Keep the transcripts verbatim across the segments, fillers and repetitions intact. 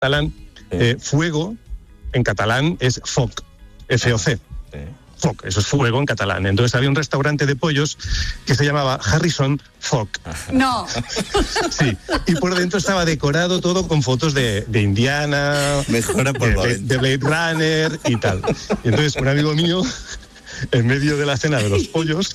catalán, eh, fuego en catalán es foc, F O C. Sí. Foc, eso es fuego en catalán. Entonces había un restaurante de pollos que se llamaba Harrison Foc. No. Sí, y por dentro estaba decorado todo con fotos de, de Indiana, Mejora por de, de, de Blade Runner y tal. Y entonces un amigo mío, en medio de la cena de los pollos,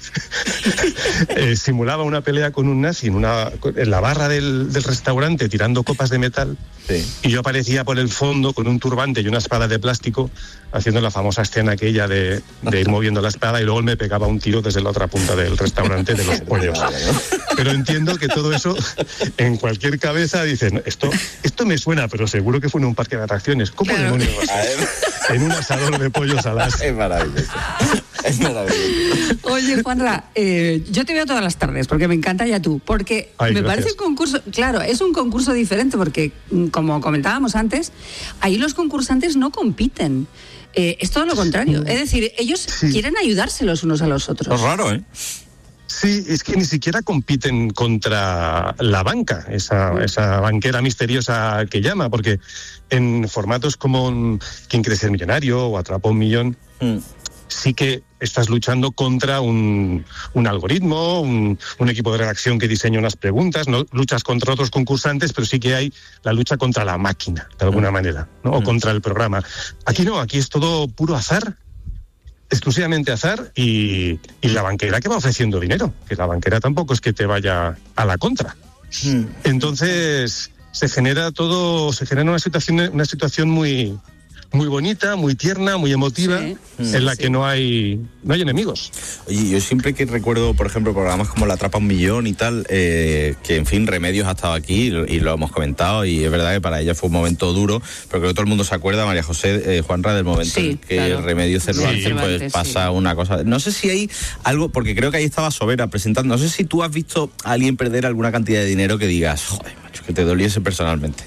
eh, simulaba una pelea con un nazi en, una, en la barra del, del restaurante tirando copas de metal. Sí. Y yo aparecía por el fondo con un turbante y una espada de plástico, haciendo la famosa escena aquella de, de ir moviendo la espada, y luego él me pegaba un tiro desde la otra punta del restaurante de los pollos. Pero entiendo que todo eso, en cualquier cabeza, dicen, esto, esto me suena, pero seguro que fue en un parque de atracciones. ¿Cómo Claro. demonios va a ser? En un asador de pollos alas. Es maravilloso. Es maravilloso. Oye, Juanra, eh, yo te veo todas las tardes porque me encanta Ya Tú, porque Ay, me gracias. parece un concurso, claro, es un concurso diferente porque, mm, como comentábamos antes, ahí los concursantes no compiten. Eh, es todo lo contrario. Es decir, ellos Sí. quieren ayudarse los unos a los otros. Es raro, ¿eh? Sí, es que ni siquiera compiten contra la banca, esa, esa banquera misteriosa que llama, porque en formatos como un ¿Quién quiere ser millonario? O Atrapa un millón, Mm. sí que estás luchando contra un, un algoritmo, un, un equipo de redacción que diseña unas preguntas, no luchas contra otros concursantes, pero sí que hay la lucha contra la máquina, de alguna manera, ¿no? O contra el programa. Aquí no, aquí es todo puro azar, exclusivamente azar, y, y la banquera que va ofreciendo dinero, que la banquera tampoco es que te vaya a la contra. Mm. Entonces se genera todo, se genera una situación, una situación muy, muy bonita, muy tierna, muy emotiva, Sí, en la sí. que no hay, no hay enemigos. Oye, yo siempre que recuerdo, por ejemplo, programas como La Atrapa un Millón y tal, eh, que en fin, Remedios ha estado aquí y, y lo hemos comentado, y es verdad que para ella fue un momento duro, pero creo que todo el mundo se acuerda, María José, eh, Juanra, del momento Sí, en el que claro. Remedios Cervantes, Sí, Cervantes, pues pasa sí. una cosa. No sé si hay algo, porque creo que ahí estaba Sobera presentando, no sé si tú has visto a alguien perder alguna cantidad de dinero que digas, joder, macho, que te doliese personalmente.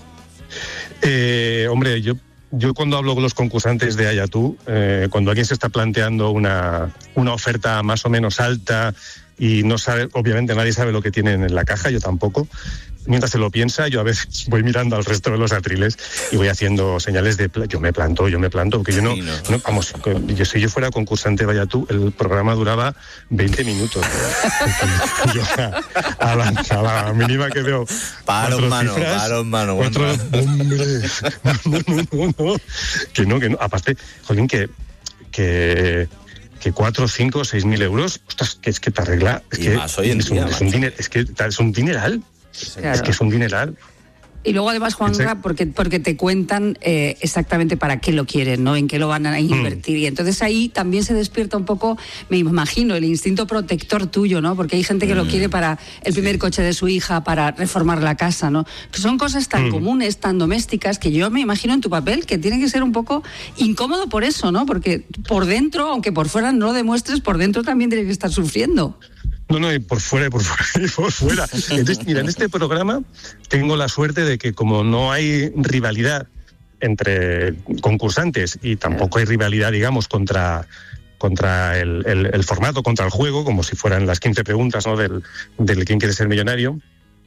Eh, hombre, yo, yo cuando hablo con los concursantes de Ayatú, eh, cuando alguien se está planteando una, una oferta más o menos alta y no sabe, obviamente nadie sabe lo que tienen en la caja, yo tampoco. Mientras se lo piensa, yo a veces voy mirando al resto de los atriles y voy haciendo señales de pla- yo me planto, yo me planto, porque yo no, Sí, no. no, vamos, yo, si yo fuera concursante de Ayatú, el programa duraba veinte minutos. Yo a, a la, a la mínima que veo Paro, cuatro mano, cifras, paro, mano, cuatro- hombre, no, no, no, no, que no, que no, aparte, jolín, que, que que cuatro, cinco, seis mil euros, ostras, que es que te arregla, es Y que más hoy en es, un, día, es un macho. diner- es que es un dineral, Claro. es que es un dineral. Y luego además, Juanra, porque, porque te cuentan eh, exactamente para qué lo quieren, ¿no? En qué lo van a invertir. Y entonces ahí también se despierta un poco, me imagino, el instinto protector tuyo, ¿no? Porque hay gente que lo quiere para el primer coche de su hija, para reformar la casa, ¿no? Que son cosas tan comunes, tan domésticas, que yo me imagino en tu papel que tiene que ser un poco incómodo por eso, ¿no? Porque por dentro, aunque por fuera no lo demuestres, por dentro también tienes que estar sufriendo. No, no, y por fuera, y por fuera, y por fuera. Entonces, mira, en este programa tengo la suerte de que como no hay rivalidad entre concursantes y tampoco hay rivalidad, digamos, contra contra el, el, el formato, contra el juego, como si fueran las quince preguntas, ¿no? del, del quién quiere ser millonario,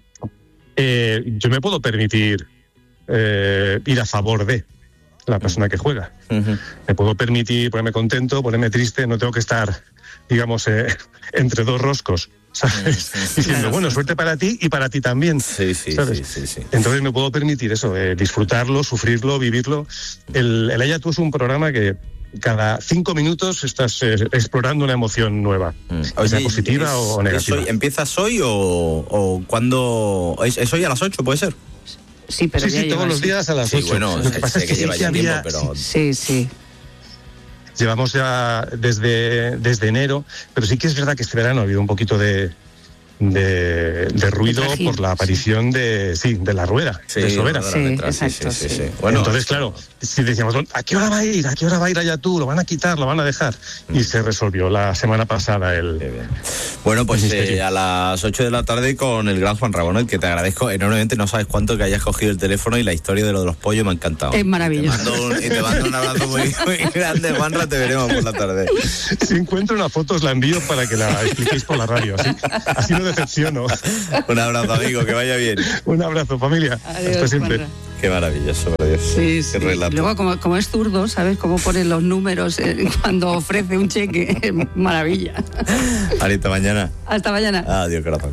eh, yo me puedo permitir eh, ir a favor de la persona que juega. Uh-huh. Me puedo permitir ponerme contento, ponerme triste, no tengo que estar, digamos, eh, entre dos roscos, ¿sabes? Diciendo, bueno, suerte para ti y para ti también. Sí, sí, ¿sabes? sí, sí, sí. Entonces me puedo permitir eso, eh, disfrutarlo, sufrirlo, vivirlo. El, el Ayatú es un programa que cada cinco minutos estás eh, explorando una emoción nueva, Mm. sea Oye, positiva ¿es- o es negativa. hoy- ¿Empiezas hoy o, o cuándo? ¿Es, es hoy a las ocho, puede ser? Sí, pero Sí, ya sí, todos llevas- los días a las Sí, ocho. bueno, Lo que pasa sé es que, que lleva sí que ya había, tiempo, pero... Sí, sí. llevamos ya desde, desde enero, pero sí que es verdad que este verano ha habido un poquito de, de, de ruido trajín, por la aparición de, sí, de la rueda, Sí, de Sobera. de la Sí, letra, exacto, sí. Bueno, Entonces, claro, si decíamos, ¿a qué hora va a ir? ¿A qué hora va a ir Ayatú? ¿Lo van a quitar? ¿Lo van a dejar? Y se resolvió la semana pasada qué el... bien. Bueno, pues el eh, misterio. a las ocho de la tarde con el gran Juan Rabonet, que te agradezco enormemente, no sabes cuánto que hayas cogido el teléfono y la historia de lo de los pollos me ha encantado. Es maravilloso. Y te mando un, y te mando un abrazo muy, muy grande, Juanra, te veremos por la tarde. Si encuentro una foto os la envío para que la expliquéis por la radio, así, así no decepciono. Un abrazo, amigo, que vaya bien. Un abrazo, familia. Adiós, Hasta siempre. Juanra. Qué maravilloso, por Dios. Sí, sí. Qué relato. Luego, como, como es zurdo, ¿sabes cómo pone los números eh, cuando ofrece un cheque? Maravilla. Ahorita mañana. Hasta mañana. Adiós, corazón.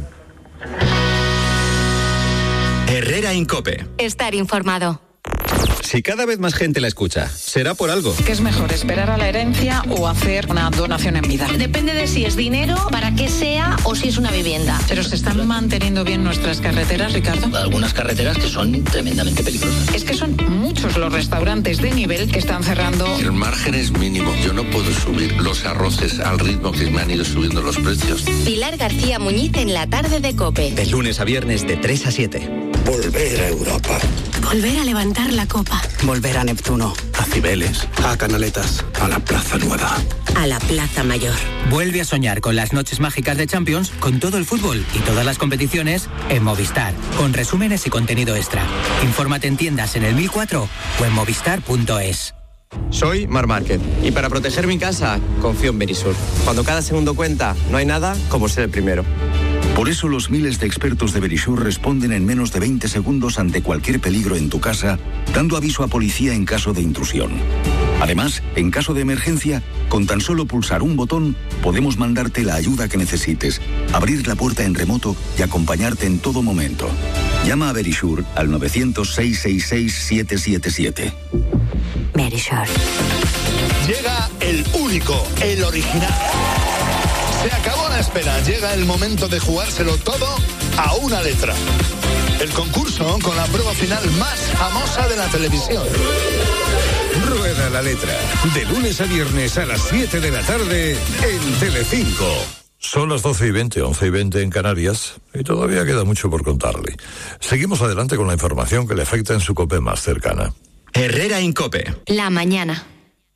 Herrera Incope. Estar informado. Si cada vez más gente la escucha, será por algo. ¿Qué es mejor, esperar a la herencia o hacer una donación en vida? Depende de si es dinero, para qué sea o si es una vivienda. ¿Pero se están manteniendo bien nuestras carreteras, Ricardo? Algunas carreteras que son tremendamente peligrosas. Es que son muchos los restaurantes de nivel que están cerrando. El margen es mínimo. Yo no puedo subir los arroces al ritmo que me han ido subiendo los precios. Pilar García Muñiz en la tarde de COPE. De lunes a viernes de tres a siete. Volver a Europa. Volver a levantar la copa. Volver a Neptuno. A Cibeles. A Canaletas. A la Plaza Nueva. A la Plaza Mayor. Vuelve a soñar con las noches mágicas de Champions, con todo el fútbol y todas las competiciones en Movistar, con resúmenes y contenido extra. Infórmate en tiendas en el mil cuatro o en movistar punto es. Soy Mar Márquez y para proteger mi casa confío en Verisur. Cuando cada segundo cuenta, no hay nada como ser el primero. Por eso los miles de expertos de Verisur responden en menos de veinte segundos ante cualquier peligro en tu casa, dando aviso a policía en caso de intrusión. Además, en caso de emergencia, con tan solo pulsar un botón, podemos mandarte la ayuda que necesites, abrir la puerta en remoto y acompañarte en todo momento. Llama a Verisur al nueve cero cero, seis seis seis, siete siete siete. Verisur. Llega el único, el original. Se acabó la espera, llega el momento de jugárselo todo a una letra. El concurso con la prueba final más famosa de la televisión. Rueda la letra, de lunes a viernes a las siete de la tarde en Telecinco. Son las doce y veinte, once y veinte en Canarias, y todavía queda mucho por contarle. Seguimos adelante con la información que le afecta en su COPE más cercana. Herrera Incope. La mañana.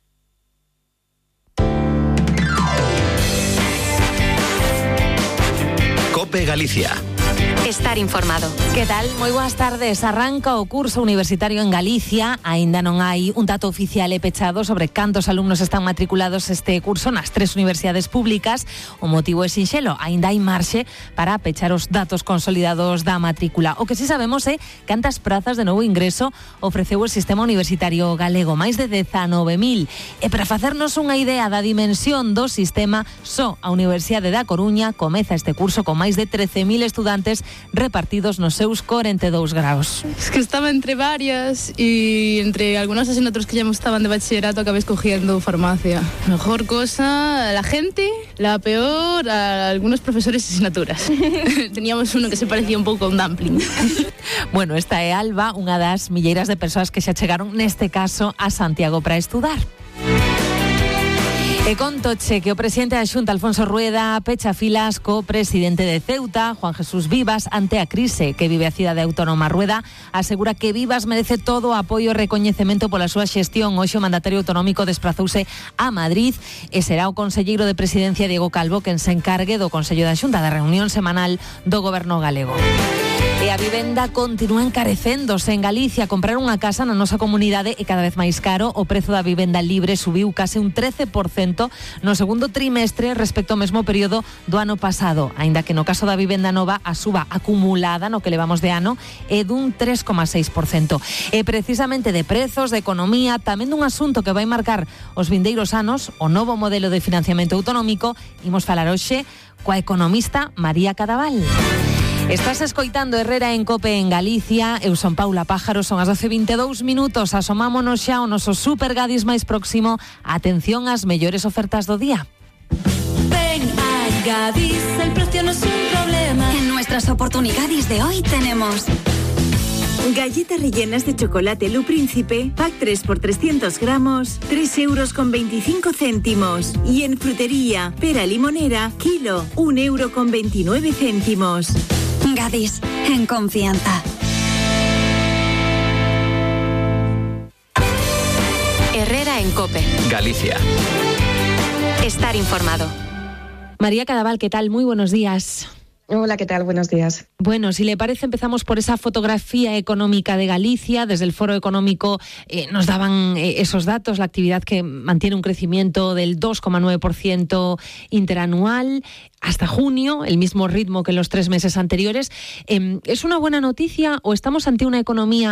COPE Galicia. Estar informado. Que tal? Moi boas tardes. Arranca o curso universitario en Galicia. Aínda non hai un dato oficial e pechado sobre cantos alumnos están matriculados este curso nas tres universidades públicas. O motivo é sinxelo, aínda hai marxe para pechar os datos consolidados da matrícula. O que si sabemos é cantas prazas de novo ingreso ofreceu o sistema universitario galego, máis de dezanove mil. E para facernos unha idea da dimensión do sistema, só a Universidade da Coruña comeza este curso con máis de trece mil estudantes repartidos nos seus cuarenta y dos grados. Es que estaba entre varias y entre algunos asignaturas que ya me estaban de bachillerato acabé escogiendo farmacia. Mejor cosa, la gente, la peor, a algunos profesores y asignaturas. Teníamos uno que se parecía un pouco a un dumpling. Bueno, esta é Alba, unha das milleiras de persoas que xa chegaron neste caso a Santiago para estudar. E contoche que o presidente da Xunta, Alfonso Rueda, pecha filas co presidente de Ceuta, Juan Jesús Vivas, ante a crise que vive a cidade autónoma. Rueda asegura que Vivas merece todo o apoio e recoñecemento pola súa xestión. Hoxe o mandatario autonómico desprazouse a Madrid e será o conselleiro de Presidencia, Diego Calvo, quen se encargue do Consello da Xunta, da reunión semanal do Goberno galego. E a vivenda continúa encarecéndose en Galicia. Comprar unha casa na nosa comunidade é cada vez máis caro. O prezo da vivenda libre subiu case un trece por cento no segundo trimestre respecto ao mesmo período do ano pasado, aínda que no caso da vivenda nova a suba acumulada no que levamos de ano é dun tres coma seis por cento. E precisamente de prezos, de economía, tamén dun asunto que vai marcar os vindeiros anos, o novo modelo de financiamento autonómico, imos falar hoxe coa economista María Cadaval. Estás escoitando Herrera en COPE en Galicia. Eu son Paula Pájaro, son as doce e vinte e dous minutos. Asomámonos xa ao noso Super Gadis máis próximo. Atención ás mellores ofertas do día. Ven a Gadis, el precio no es un problema. En nuestras oportunidades de hoy tenemos galletas rellenas de chocolate Lu Príncipe, pack tres por trescientos gramos, tres euros con veinticinco céntimos. Y en frutería, pera limonera, kilo, un euro con veintinueve céntimos. Gadis, en confianza. Herrera en COPE. Galicia. Estar informado. María Cadaval, ¿qué tal? Muy buenos días. Hola, ¿qué tal? Buenos días. Bueno, si le parece, empezamos por esa fotografía económica de Galicia. Desde el Foro Económico eh, nos daban eh, esos datos, la actividad que mantiene un crecimiento del dos coma nueve por ciento interanual hasta junio, el mismo ritmo que los tres meses anteriores. Eh, ¿Es una buena noticia o estamos ante una economía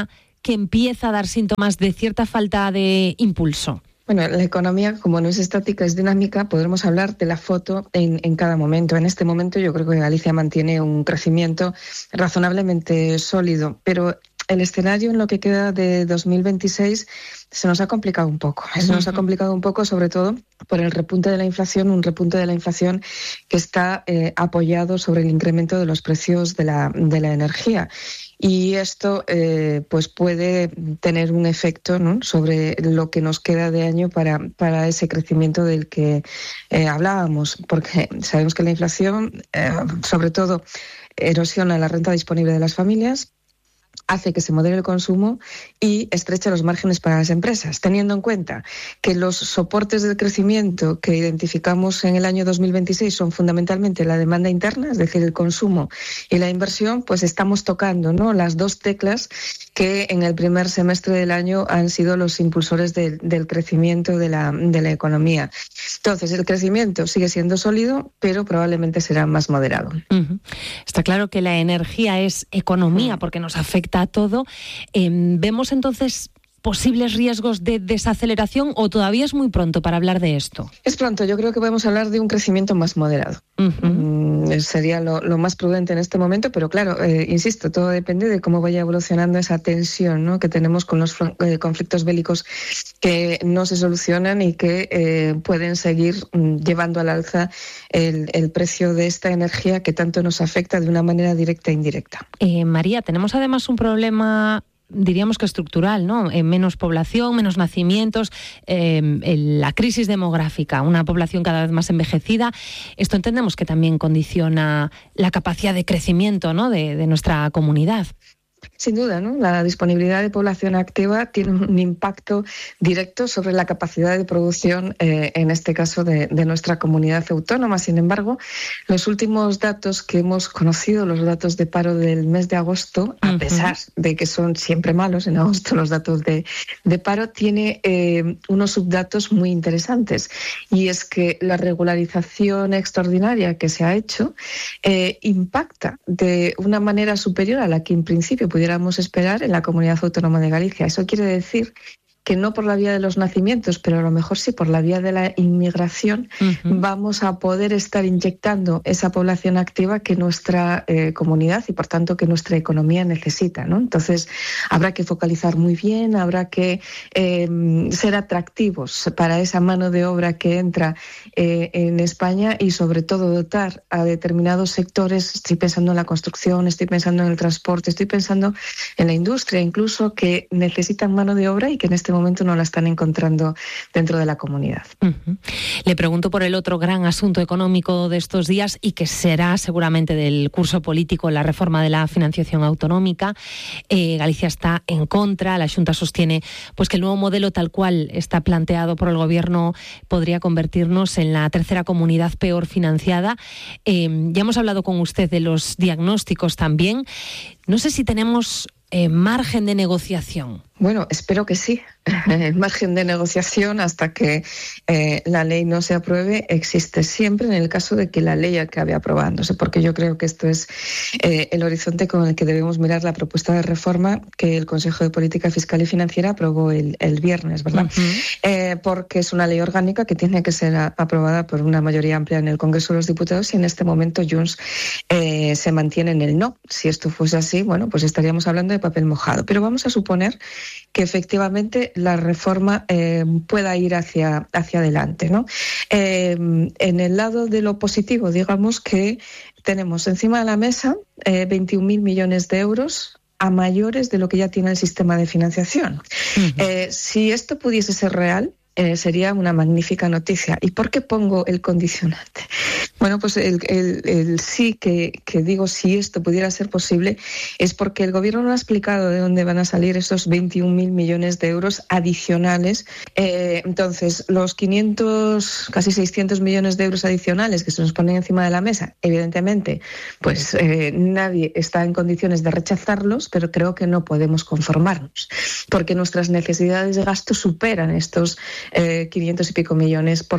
que empieza a dar síntomas de cierta falta de impulso? Bueno, la economía, como no es estática, es dinámica, podremos hablar de la foto en, en cada momento. En este momento yo creo que Galicia mantiene un crecimiento razonablemente sólido, pero el escenario en lo que queda de dos mil veintiséis se nos ha complicado un poco. Se nos ha complicado un poco sobre todo por el repunte de la inflación, un repunte de la inflación que está eh, apoyado sobre el incremento de los precios de la, de la energía. Y esto eh, pues puede tener un efecto, ¿no?, sobre lo que nos queda de año para, para ese crecimiento del que eh, hablábamos, porque sabemos que la inflación, eh, sobre todo, erosiona la renta disponible de las familias, hace que se modere el consumo y estrecha los márgenes para las empresas, teniendo en cuenta que los soportes del crecimiento que identificamos en el año dos mil veintiséis son fundamentalmente la demanda interna, es decir, el consumo y la inversión, pues estamos tocando, ¿no?, las dos teclas que en el primer semestre del año han sido los impulsores de, del crecimiento de la, de la economía. Entonces, el crecimiento sigue siendo sólido, pero probablemente será más moderado. Uh-huh. Está claro que la energía es economía porque nos afecta a todo. Eh, ¿Vemos entonces posibles riesgos de desaceleración o todavía es muy pronto para hablar de esto? Es pronto, yo creo que podemos hablar de un crecimiento más moderado. Uh-huh. Mm, sería lo, lo más prudente en este momento, pero claro, eh, insisto, todo depende de cómo vaya evolucionando esa tensión, ¿no?, que tenemos con los eh, conflictos bélicos que no se solucionan y que eh, pueden seguir mm, llevando al alza el, el precio de esta energía que tanto nos afecta de una manera directa e indirecta. Eh, María, tenemos además un problema, diríamos que estructural, ¿no? Eh, menos población, menos nacimientos, eh, el, la crisis demográfica, una población cada vez más envejecida. Esto entendemos que también condiciona la capacidad de crecimiento, ¿no?, de, de nuestra comunidad. Sin duda, ¿no? La disponibilidad de población activa tiene un impacto directo sobre la capacidad de producción, eh, en este caso, de, de nuestra comunidad autónoma. Sin embargo, los últimos datos que hemos conocido, los datos de paro del mes de agosto, a uh-huh. pesar de que son siempre malos en agosto los datos de, de paro, tiene eh, unos subdatos muy interesantes. Y es que la regularización extraordinaria que se ha hecho eh, impacta de una manera superior a la que en principio pudiéramos esperar en la Comunidad Autónoma de Galicia. Eso quiere decir que no por la vía de los nacimientos, pero a lo mejor sí por la vía de la inmigración, uh-huh. vamos a poder estar inyectando esa población activa que nuestra eh, comunidad y por tanto que nuestra economía necesita, ¿no? Entonces habrá que focalizar muy bien, habrá que eh, ser atractivos para esa mano de obra que entra eh, en España y sobre todo dotar a determinados sectores. Estoy pensando en la construcción, estoy pensando en el transporte, estoy pensando en la industria incluso, que necesitan mano de obra y que en este momento momento no la están encontrando dentro de la comunidad. Uh-huh. Le pregunto por el otro gran asunto económico de estos días y que será seguramente del curso político, la reforma de la financiación autonómica. Eh, Galicia está en contra, la Xunta sostiene pues que el nuevo modelo tal cual está planteado por el Gobierno podría convertirnos en la tercera comunidad peor financiada. Eh, ya hemos hablado con usted de los diagnósticos también. No sé si tenemos eh, margen de negociación. Bueno, espero que sí. El margen de negociación hasta que eh, la ley no se apruebe existe siempre en el caso de que la ley acabe aprobándose, porque yo creo que esto es eh, el horizonte con el que debemos mirar la propuesta de reforma que el Consejo de Política Fiscal y Financiera aprobó el, el viernes, ¿verdad? Uh-huh. Eh, porque es una ley orgánica que tiene que ser a, aprobada por una mayoría amplia en el Congreso de los Diputados y en este momento Junts eh, se mantiene en el no. Si esto fuese así, bueno, pues estaríamos hablando de papel mojado. Pero vamos a suponer que efectivamente la reforma eh, pueda ir hacia, hacia adelante, ¿no? Eh, en el lado de lo positivo, digamos que tenemos encima de la mesa eh, veintiún mil millones de euros a mayores de lo que ya tiene el sistema de financiación. Uh-huh. Eh, si esto pudiese ser real, Eh, sería una magnífica noticia. ¿Y por qué pongo el condicionante? Bueno, pues el, el, el sí que, que digo, si esto pudiera ser posible, es porque el Gobierno no ha explicado de dónde van a salir esos veintiún mil millones de euros adicionales. Eh, entonces, los quinientos, casi seiscientos millones de euros adicionales que se nos ponen encima de la mesa, evidentemente, pues eh, nadie está en condiciones de rechazarlos, pero creo que no podemos conformarnos, porque nuestras necesidades de gasto superan estos Eh, quinientos y pico millones. ¿Por qué?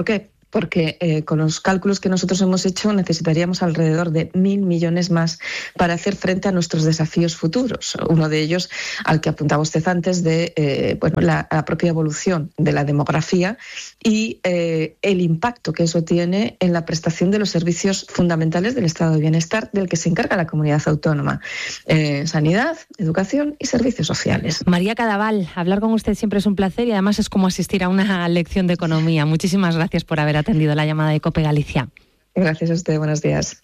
porque eh, con los cálculos que nosotros hemos hecho necesitaríamos alrededor de mil millones más para hacer frente a nuestros desafíos futuros. Uno de ellos, al que apuntaba usted antes, de eh, bueno, la, la propia evolución de la demografía y eh, el impacto que eso tiene en la prestación de los servicios fundamentales del estado de bienestar del que se encarga la comunidad autónoma. Eh, sanidad, educación y servicios sociales. María Cadaval, hablar con usted siempre es un placer y además es como asistir a una lección de economía. Muchísimas gracias por haber atendido la llamada de COPE Galicia. Gracias a usted, buenos días.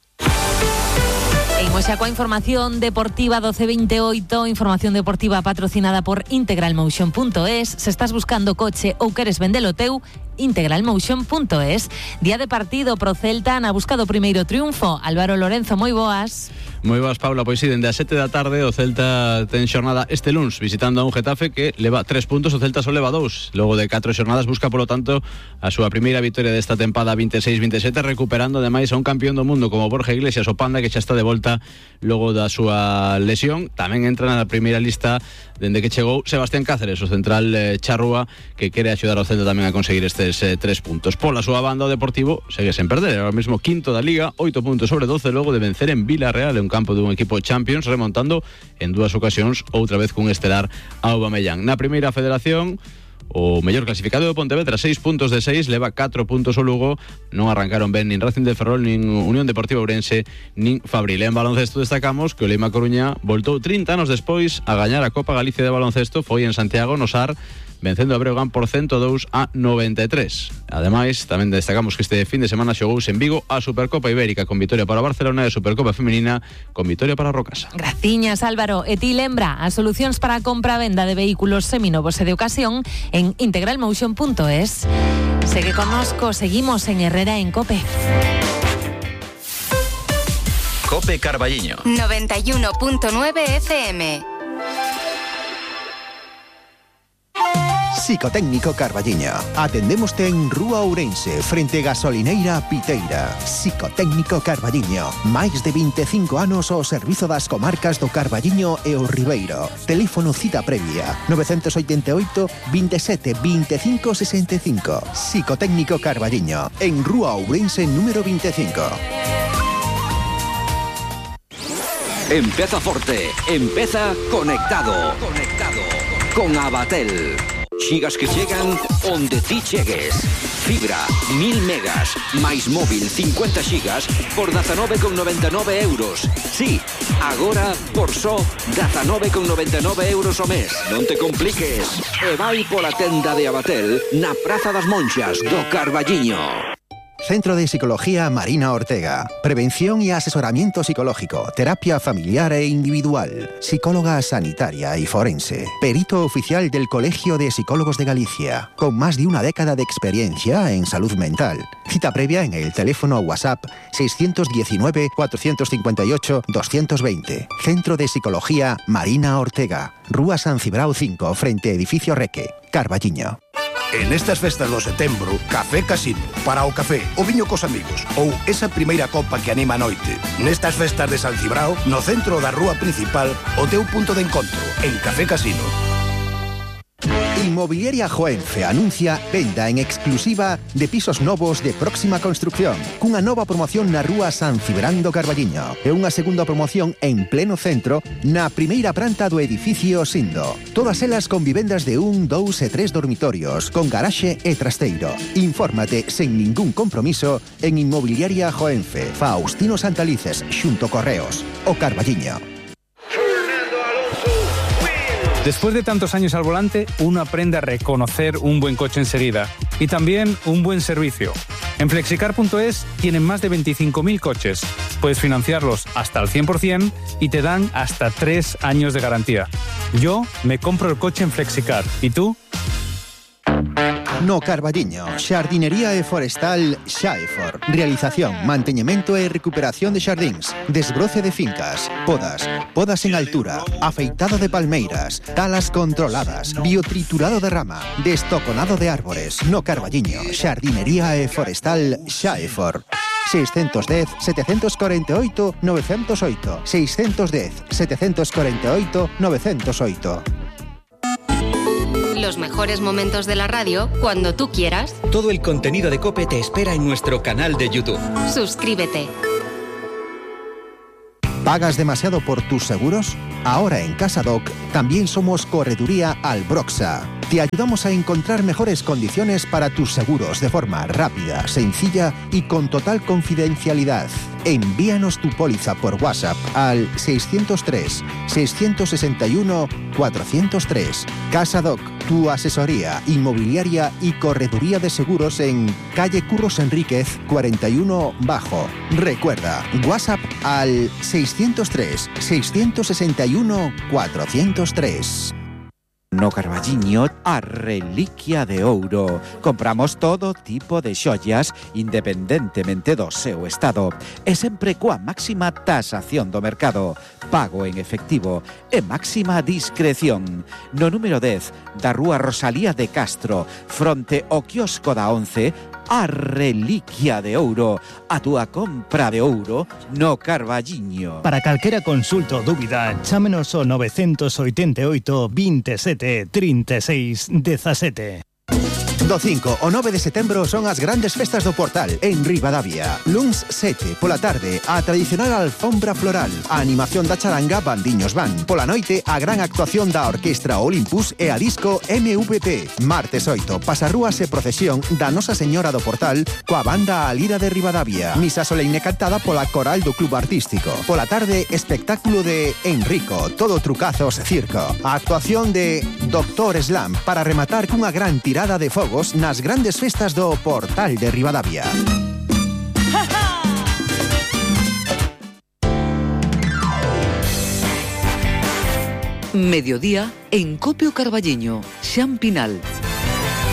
Seguimos xa coa información deportiva doce veintiocho, información deportiva patrocinada por integralmotion punto es. Se estás buscando coche ou queres vendelo teu, integralmotion punto es. Día de partido pro Celta, na busca do primeiro triunfo. Álvaro Lorenzo, moi boas. Moi boas, Paula, pois si, dende as sete da tarde o Celta ten xornada este luns visitando a un Getafe que leva tres puntos, o Celta só leva dous. Logo de catro xornadas busca, polo tanto, a súa primeira vitoria desta tempada veintiséis veintisiete, recuperando ademais a un campeón do mundo como Borja Iglesias, o Panda, que xa está de volta logo da súa lesión. Tamén entra na primeira lista dende que chegou Sebastián Cáceres, o central eh, charrúa, que quere axudar ao Celta tamén a conseguir estes eh, tres puntos. Pola súa banda, o Deportivo segue sen perder, ahora mesmo quinto da Liga, oito puntos sobre doce, logo de vencer en Villarreal, en un campo dun equipo Champions, remontando en dúas ocasións, outra vez cun estelar Aubameyang. Na primeira federación, o mellor clasificado do Pontevedra, seis puntos de seis, leva catro puntos o Lugo. Non arrancaron ben nin Racing de Ferrol, nin Unión Deportiva Ourense, nin Fabril. En baloncesto destacamos que o Lima Coruña voltou trinta anos despois a gañar a Copa Galicia de baloncesto. Foi en Santiago, no Sar, vencendo a Breogán por ciento dous a noventa e tres. Ademais, tamén destacamos que este fin de semana xogouse en Vigo a Supercopa Ibérica, con vitoria para Barcelona, e a Supercopa Femenina con vitoria para Rocasa. Graciñas, Álvaro. E ti lembra as solucións para a compra-venda de vehículos seminovos e de ocasión en integralmotion punto es. Segue connosco, seguimos en Herrera en COPE. COPE Carballiño noventa y uno punto nueve F M. Psicotécnico Carballiño. Atendémoste en Rúa Ourense, frente Gasolineira Piteira. Psicotécnico Carballiño. Máis de veinticinco anos ao servizo das comarcas do Carballiño e o Ribeiro. Teléfono cita previa nove oito oito, veintisiete, veinticinco sesenta y cinco. Psicotécnico Carballiño, en Rúa Ourense número veinticinco. Empeza forte, empeza conectado. Conectado con Abatel. Xigas que chegan onde ti chegues. Fibra, mil megas, máis móvil, cincuenta xigas, por dezanove con noventa e nove euros. Sí, agora por só dezanove con noventa e nove euros ao mes. Non te compliques. E vai pola tenda de Abatel na Praza das Monxas do Carballiño. Centro de Psicología Marina Ortega. Prevención y asesoramiento psicológico, terapia familiar e individual, psicóloga sanitaria y forense, perito oficial del Colegio de Psicólogos de Galicia, con más de una década de experiencia en salud mental. Cita previa en el teléfono WhatsApp seis uno nueve, cuatro cinco ocho, dos dos cero. Centro de Psicología Marina Ortega. Rúa San Cibrao cinco, frente Edificio Reque, Carballiño. En estas festas do setembro, Café Casino, para o café, o viño cos amigos ou esa primeira copa que anima a noite. Nestas festas de San Cibrao, no centro da rúa principal, o teu punto de encontro, en Café Casino. Inmobiliaria Joenfe anuncia venda en exclusiva de pisos novos de próxima construcción, cunha nova promoción na rúa San Cibrán do Carballiño e unha segunda promoción en pleno centro na primeira planta do edificio Sindo. Todas elas con vivendas de un, dous e tres dormitorios, con garaxe e trasteiro. Infórmate sen ningún compromiso en Inmobiliaria Joenfe, Faustino Santalices, xunto Correos, o Carballiño. Después de tantos años al volante, uno aprende a reconocer un buen coche enseguida y también un buen servicio. En Flexicar punto es tienen más de veinticinco mil coches. Puedes financiarlos hasta el cien por ciento y te dan hasta tres años de garantía. Yo me compro el coche en Flexicar. ¿Y tú? No Carballiño, Xardinería e Forestal Xaefor. Realización, manteñemento e recuperación de xardíns, desbroce de fincas, podas, podas en altura, afeitado de palmeiras, talas controladas, biotriturado de rama, destoconado de árbores. No Carballiño, Xardinería e Forestal Xaefor. seis uno cero, sete cuatro ocho, nueve cero ocho. seis uno cero, sete cuatro ocho, nueve cero ocho. Los mejores momentos de la radio cuando tú quieras. Todo el contenido de COPE te espera en nuestro canal de YouTube. Suscríbete. ¿Pagas demasiado por tus seguros? Ahora en CasaDoc también somos Correduría Albroxa. Te ayudamos a encontrar mejores condiciones para tus seguros de forma rápida, sencilla y con total confidencialidad. Envíanos tu póliza por WhatsApp al seiscientos tres, seiscientos sesenta y uno, cuatrocientos tres. CasaDoc, tu asesoría inmobiliaria y correduría de seguros en calle Curros Enríquez cuarenta y uno Bajo. Recuerda, WhatsApp al seiscientos tres, seiscientos sesenta y uno, cuatrocientos tres. No Carballiño, a reliquia de ouro. Compramos todo tipo de xoias independentemente do seu estado e sempre coa máxima tasación do mercado, pago en efectivo e máxima discreción. No número dez da Rúa Rosalía de Castro, fronte ao quiosco da once, a reliquia de ouro, a túa compra de ouro no Carballiño. Para calquera consulta ou dúbida, chámenos ao novecientos oitenta e oito, veintisiete, trinta e seis, dezasete. Do cinco ao nove de setembro son as grandes festas do Portal en Ribadavia. Luns sete pola tarde, a tradicional alfombra floral, a animación da charanga Bandiños Van. Pola noite, a gran actuación da Orquestra Olympus e a disco M V P. Martes oito, pasarrúas e procesión da Nosa Señora do Portal coa banda A Lira de Ribadavia. Misa solemne cantada pola coral do Club Artístico. Pola tarde, espectáculo de Enrico, todo trucazos circo. A actuación de Doctor Slam para rematar cunha gran tirada de fogo nas grandes festas do Portal de Ribadavia. Mediodía en Copio Carballiño, Xan Pinal.